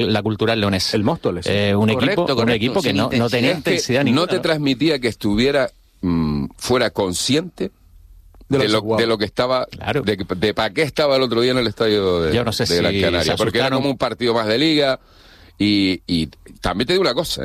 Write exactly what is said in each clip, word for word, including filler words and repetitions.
la Cultural Leonesa. El Móstoles. Eh, un, correcto, equipo, correcto, un equipo que no, no tenía intensidad que ninguna. No te transmitía que estuviera, mmm, fuera consciente de, de, lo, de lo que estaba, claro. de, de para qué estaba el otro día en el estadio de, Yo no sé de si Gran Canaria, porque era como un partido más de liga. Y, y también te digo una cosa, ¿eh?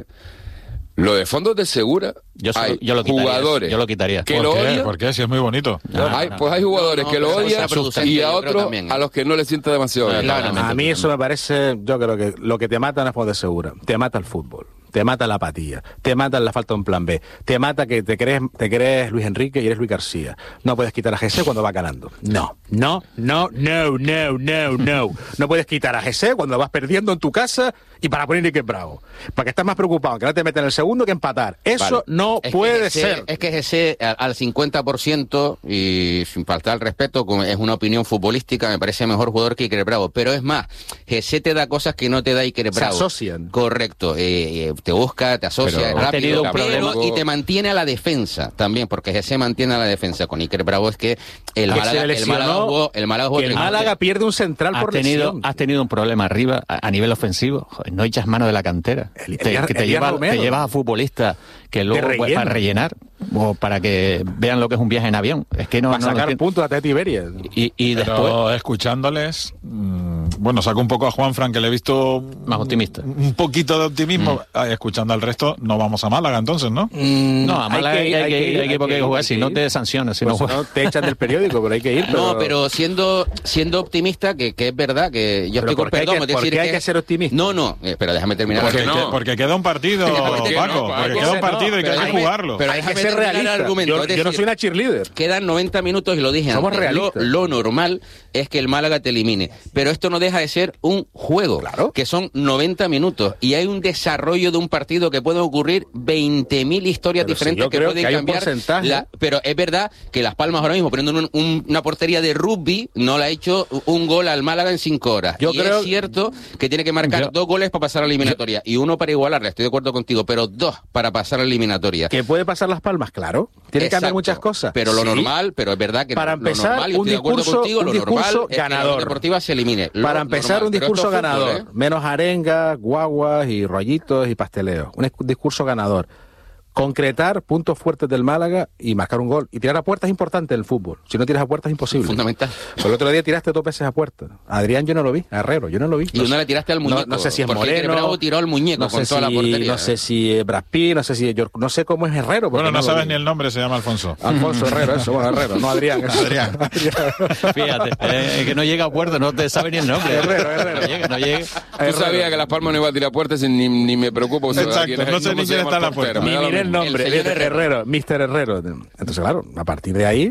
Lo de fondos de Segura, yo, solo, hay yo lo quitaría, jugadores yo lo quitaría. que ¿Por lo qué? odian. ¿Por qué? Si es muy bonito. No, hay, pues hay jugadores no, no, que lo odian y a otros también, ¿eh? A los que no les sienta demasiado bien. Claro, a mí eso me parece, yo creo que lo que te mata no es fondos de Segura, te mata el fútbol. Te mata la apatía, te mata la falta de un plan B, te mata que te crees, te crees Luis Enrique y eres Luis García. No puedes quitar a G C cuando va ganando. No, no, no, no, no, no, no. No puedes quitar a G C cuando vas perdiendo en tu casa y para poner Enrique Bravo. Para que estás más preocupado que no te meten el segundo que empatar. Eso vale. no es puede G C, ser. Es que G C al cincuenta por ciento, y sin faltar al respeto, es una opinión futbolística, me parece mejor jugador que Iker Bravo. Pero es más, G C te da cosas que no te da Iker Bravo. Se asocian. Correcto. Eh, te busca, te asocia pero rápido, ha tenido un pero, problema. Y te mantiene a la defensa también, porque G C mantiene a la defensa. Con Iker Bravo es que el que Málaga, el Málaga jugó, el Málaga, jugó el Málaga pierde un central has por tenido, lesión. Has tenido un problema arriba a, a nivel ofensivo. Joder, no echas mano de la cantera. El, te, el, que te, el lleva, Romero, te llevas a futbolistas que luego pues, para rellenar o para que vean lo que es un viaje en avión. Es que no para no sacar no, puntos a Teti Iberia. Y, y Pero después escuchándoles, mmm, bueno, saco un poco a Juanfran, que le he visto más optimista. Un poquito de optimismo. Mm. Ay, escuchando al resto, no vamos a Málaga entonces, ¿no? Mm, no, a Málaga hay que, hay que, hay que ir, hay que, hay que jugar, si no te sancionan, si pues no, no te echan del periódico, pero hay que ir. Pero... No, pero siendo siendo optimista, que, que es verdad, que yo pero estoy con perdón, ¿por qué hay que ser optimista? No, no, espera, déjame terminar. Porque, no. que, porque queda un partido, Paco, no, porque queda un partido no, y que hay que jugarlo. Pero hay que ser realista. Argumento, yo, decir, yo no soy una cheerleader. Quedan noventa minutos y lo dije Somos antes. realistas. Lo, lo normal es que el Málaga te elimine. Pero esto no deja de ser un juego, claro. que son noventa minutos. Y hay un desarrollo de un partido que pueden ocurrir veinte mil historias pero diferentes si que creo pueden que cambiar. La, pero es verdad que Las Palmas ahora mismo, poniendo un, un, una portería de rugby, no le ha hecho un gol al Málaga en cinco horas. Yo y creo... es cierto que tiene que marcar yo... dos goles para pasar a la eliminatoria. Yo... Y uno para igualarla, estoy de acuerdo contigo, pero dos para pasar a la eliminatoria. ¿Que puede pasar Las Palmas? Claro. Tiene que cambiar muchas cosas. Pero lo sí. normal, pero es verdad que para lo empezar, normal, y un estoy de acuerdo discurso, contigo, un lo discurso normal es ganador. Que la deportiva se elimine. Lo para empezar, normal, un discurso ganador. Fútbol, ¿eh? Menos arengas, guaguas y rollitos y pasteleos. Un discurso ganador. Concretar puntos fuertes del Málaga y marcar un gol. Y tirar a puerta es importante en el fútbol. Si no tiras a puerta es imposible. Fundamental. Pero el otro día tiraste dos veces a puerta. A Adrián yo no lo vi. A Herrero yo no lo vi. Y no una sé, le tiraste al muñeco. No, no sé si es porque Moreno. Bravo tiró al muñeco no con sé toda si, la portería. No sé si es Brad Pitt, no sé si es No sé cómo es Herrero. Bueno, no, no sabes ni el nombre, se llama Alfonso. Alfonso Herrero, eso. Bueno, Herrero, no Adrián. Eso. Adrián. Fíjate, eh, que no llega a puerta, no te sabe ni el nombre. Herrero, Herrero. No llega, no llega. Tú sabías que Las Palmas no iba a tirar puertas y ni, ni me preocupo. Exacto, no sé ni quién está en la puerta. Ni miré el nombre. El señor Herrero. mister Herrero. Entonces, claro, a partir de ahí,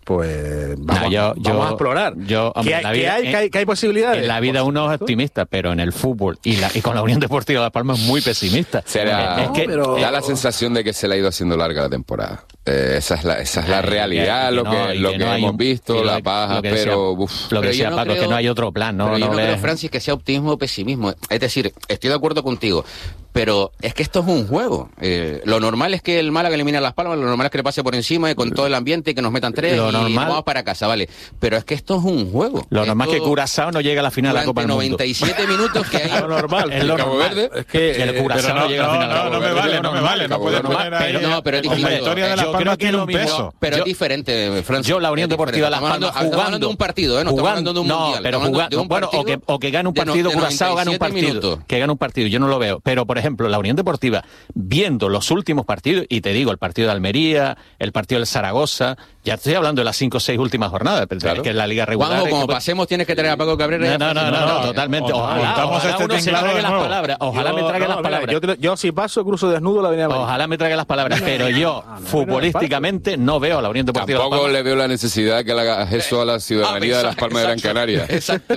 pues vamos, no, yo, vamos yo, a explorar. Yo, hombre, ¿Que, hay, la vida, que, hay, en, que, hay, que hay posibilidades? En la vida uno es optimista, pero en el fútbol y, la, y con la Unión Deportiva de Las Palmas es muy pesimista. Será, es que, pero... eh, da la sensación de que se le ha ido haciendo larga la temporada. Eh, esa es la, esa es la realidad, que, lo que, no, lo que, que no hemos un, visto, la paja, lo pero... Decía, uf. Lo que pero decía no Paco, creo, es que no hay otro plan. No, pero no yo no le... creo, Francis, que sea optimismo o pesimismo. Es decir, estoy de acuerdo contigo, pero es que esto es un juego. Eh, lo normal es que el Málaga elimine a Las Palmas, lo normal es que le pase por encima y con todo el ambiente y que nos metan tres lo y normal, nos vamos para casa, ¿vale? Pero es que esto es un juego. Lo esto, normal es que Curazao no llega a la final de la Copa del Mundo. noventa y siete minutos que hay. Lo normal. Es lo Cabo normal. Verde. Es que eh, el Curazao no, no llega a la final de la no, Copa no me vale, no me vale. No puedes poner ahí. Pero no, pero es la historia de Las Palmas tiene un peso. Pero yo, es diferente, Francis. Yo, la Unión Deportiva de Las Palmas, jugando... Estamos hablando de un partido, ¿eh? No estamos hablando de un no, mundial. pero jugando... Bueno, o que, o que gane un partido, de, de Curazao gane un partido. Minutos. Que gane un partido, yo no lo veo. Pero, por ejemplo, la Unión Deportiva, viendo los últimos partidos, y te digo, el partido de Almería, el partido del Zaragoza, ya estoy hablando de las cinco o seis últimas jornadas, pero claro. Es que en la Liga regular... Juanjo, como que... pasemos tienes que traer a Paco Cabrera... No, no, no, no, no, totalmente. Ojalá, ojalá este uno se trague las palabras. Ojalá yo, me trague no, las mira, palabras. Yo, yo si paso, cruzo desnudo la avenida María. Ojalá me trague las palabras, pero yo, futbolísticamente, no veo a la Unión Deportiva. Tampoco le veo la necesidad que le haga eso a la ciudadanía de Las Palmas de Gran Canaria. Exacto.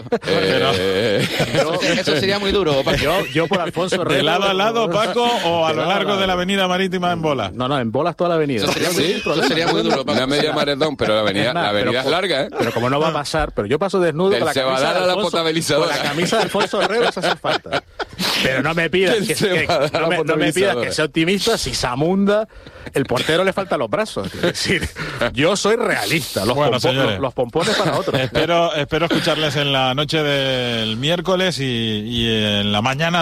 Eh, yo, eso sería muy duro. Yo, yo por Alfonso Herrero... ¿De lado a lado, Paco, o a lo largo de la avenida marítima en bolas? No, no, en bolas toda la avenida. Eso sería, sí, eso sería muy duro. Una media maratón, pero la avenida, es, más, la avenida es larga, ¿eh? Pero como no va a pasar, pero yo paso desnudo Del con la camisa de a la Alfonso, potabilizadora. con la camisa de Alfonso Herrero, eso hace falta. Pero no me pidas que, que, que no, me, no me pidas que sea optimista si Zamunda, el portero le faltan los brazos. Es decir, yo soy realista. Los, bueno, pompo, los, los pompones para otros. Espero, espero escucharles en la noche del miércoles y, y en la mañana